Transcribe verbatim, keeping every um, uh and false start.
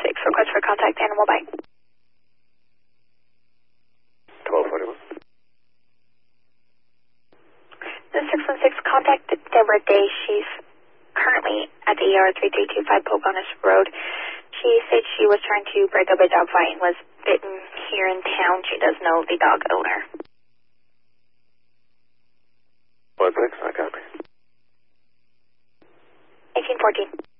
six, request for contact animal bite. twelve forty-one. The six one six, contact Deborah Day. She's currently at the E R three three two five Pocahontas Road. She said she was trying to break up a dog fight and was bitten here in town. She does know the dog owner. What six? I copy. eighteen fourteen.